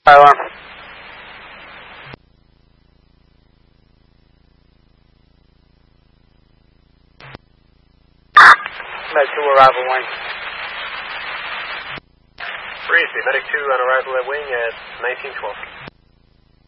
Alarm. Med 2 arrival wing. Breezy, Medic 2 on arrival at wing at 1912.